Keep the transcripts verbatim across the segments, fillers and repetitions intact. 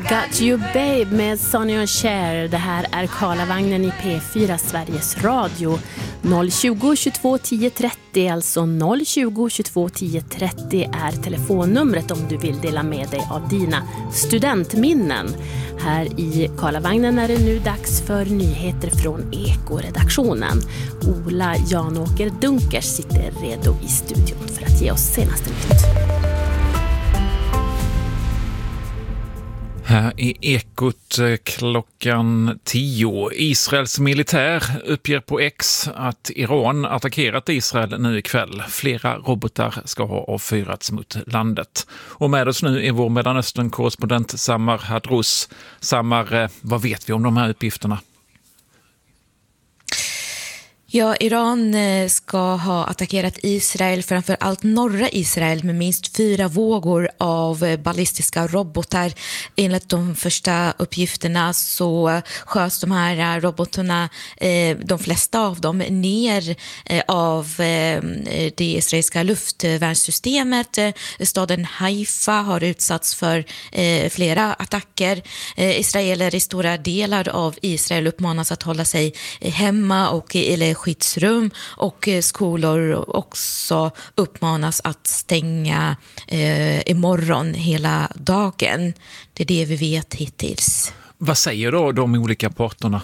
Got You Babe med Sonny och Cher. Det här är Karlavagnen i P fyra Sveriges Radio. noll tjugo, tjugotvå, tio, trettio, alltså noll tjugo, tjugotvå, tio, trettio är telefonnumret om du vill dela med dig av dina studentminnen. Här i Karlavagnen är det nu dags för nyheter från Eko-redaktionen. Ola Janåker Dunkers sitter redo i studion för att ge oss senaste nytt. Här i Ekot klockan tio. Israels militär uppger på X att Iran attackerat Israel nu ikväll. Flera robotar ska ha avfyrats mot landet. Och med oss nu är vår Mellanöstern-korrespondent Samar Hadrous. Samar, vad vet vi om de här uppgifterna? Ja, Iran ska ha attackerat Israel, framför allt norra Israel, med minst fyra vågor av ballistiska robotar. Enligt de första uppgifterna så sköts de här robotarna, de flesta av dem, ner av det israeliska luftvärnssystemet. Staden Haifa har utsatts för flera attacker. Israeler i stora delar av Israel uppmanas att hålla sig hemma och eller skyddsrum, och skolor också uppmanas att stänga eh, imorgon hela dagen. Det är det vi vet hittills. Vad säger då de olika parterna?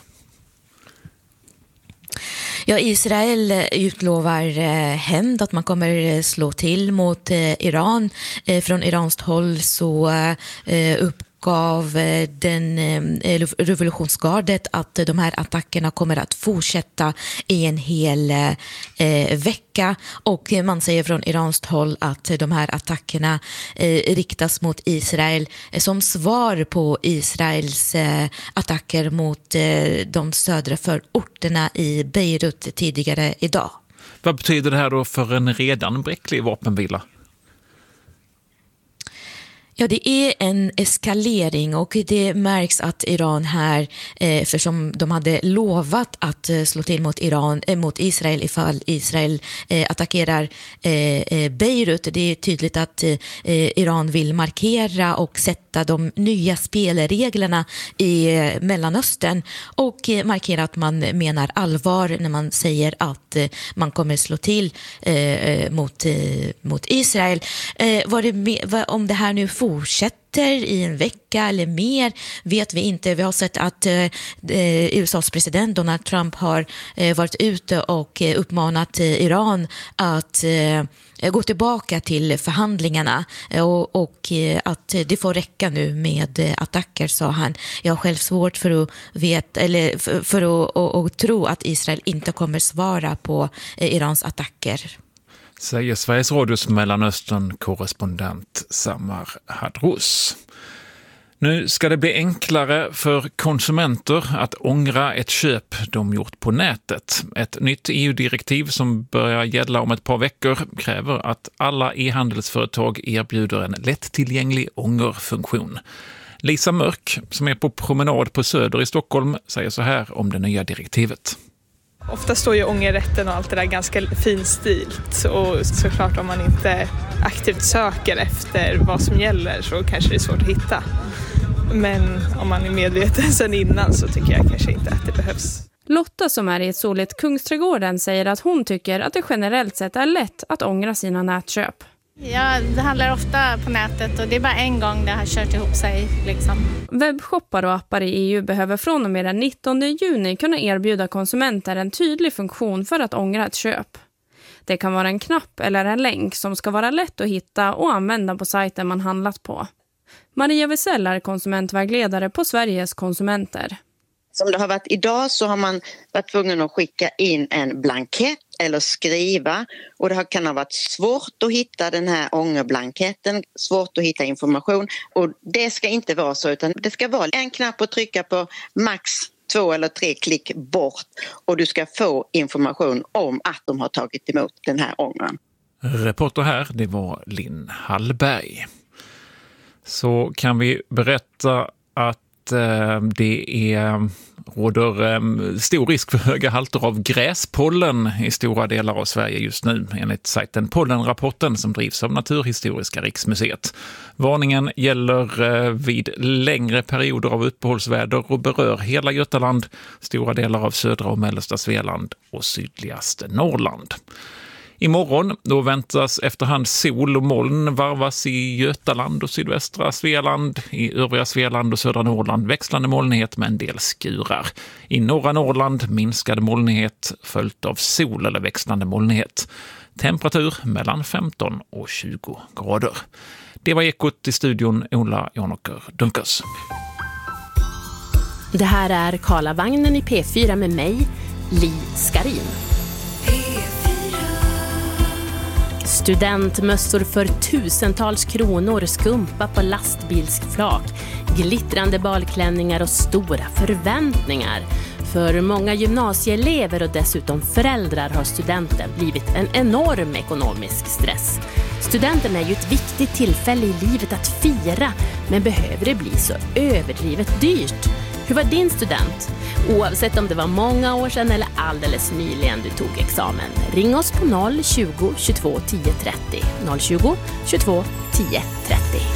Ja, Israel utlovar eh, hämnd, att man kommer slå till mot eh, Iran. Eh, från iranskt håll så eh, upp av den eh, revolutionsgardet att de här attackerna kommer att fortsätta i en hel eh, vecka, och man säger från iranskt håll att de här attackerna eh, riktas mot Israel eh, som svar på Israels eh, attacker mot eh, de södra förorterna i Beirut tidigare idag. Vad betyder det här då för en redan bräcklig vapenvila? Ja, det är en eskalering, och det märks att Iran här, eh, för som de hade lovat att eh, slå till mot Iran, eh, mot Israel ifall Israel eh, attackerar eh, Beirut. Det är tydligt att eh, Iran vill markera och sätta de nya spelreglerna i eh, Mellanöstern, och eh, markera att man menar allvar när man säger att eh, man kommer slå till eh, mot, eh, mot Israel. Eh, vad det med, vad, om det här nu fortsätter i en vecka eller mer vet vi inte. Vi har sett att eh, U S A:s president Donald Trump har eh, varit ute och eh, uppmanat eh, Iran att eh, gå tillbaka till förhandlingarna, eh, och, och eh, att det får räcka nu med eh, attacker, sa han. Jag har själv svårt för att veta, eller för, för att och, och tro att Israel inte kommer svara på eh, Irans attacker. Säger Sveriges Radios Mellanöstern-korrespondent Samar Hadrous. Nu ska det bli enklare för konsumenter att ångra ett köp de gjort på nätet. Ett nytt E U-direktiv som börjar gälla om ett par veckor kräver att alla e-handelsföretag erbjuder en lättillgänglig ångerfunktion. Lisa Mörk, som är på promenad på Söder i Stockholm, säger så här om det nya direktivet. Ofta står ju ångerrätten och allt det där ganska finstilt, och såklart om man inte aktivt söker efter vad som gäller så kanske det är svårt att hitta. Men om man är medveten sedan innan så tycker jag kanske inte att det behövs. Lotta, som är i ett soligt Kungsträdgården, säger att hon tycker att det generellt sett är lätt att ångra sina nätköp. Ja, det handlar ofta på nätet och det är bara en gång det har kört ihop sig. Liksom. Webbshoppar och appar i E U behöver från och med den nittonde juni kunna erbjuda konsumenter en tydlig funktion för att ångra ett köp. Det kan vara en knapp eller en länk som ska vara lätt att hitta och använda på sajten man handlat på. Maria Wessell är konsumentvägledare på Sveriges konsumenter. Som det har varit idag så har man varit tvungen att skicka in en blankett eller skriva, och det kan ha varit svårt att hitta den här ångerblanketten, svårt att hitta information, och det ska inte vara så, utan det ska vara en knapp att trycka på, max två eller tre klick bort, och du ska få information om att de har tagit emot den här ångern. Reporter här, det var Linn Hallberg. Så kan vi berätta att att eh, det är, råder eh, stor risk för höga halter av gräspollen i stora delar av Sverige just nu, enligt sajten Pollenrapporten som drivs av Naturhistoriska riksmuseet. Varningen gäller eh, vid längre perioder av uppehållsväder och berör hela Götaland, stora delar av södra och mellersta Svealand och sydligaste Norrland. Imorgon då väntas efterhand sol och moln varvas i Götaland och sydvästra Svealand, i övriga Svealand och södra Norrland växlande molnighet med en del skurar. I norra Norrland minskad molnighet följt av sol eller växlande molnighet. Temperatur mellan femton och tjugo grader. Det var Ekot i studion, Ola Jonåker Dunkers. Det här är Karlavagnen i P fyra med mig, Li Skarin. Studentmössor för tusentals kronor, skumpa på lastbilsflak, glittrande balklänningar och stora förväntningar. För många gymnasieelever och dessutom föräldrar har studenten blivit en enorm ekonomisk stress. Studenten är ju ett viktigt tillfälle i livet att fira, men behöver det bli så överdrivet dyrt? Hur var din student? Oavsett om det var många år sedan eller alldeles nyligen du tog examen. Ring oss på noll tjugo, tjugotvå, tio trettio. noll tjugo, tjugotvå, tio trettio.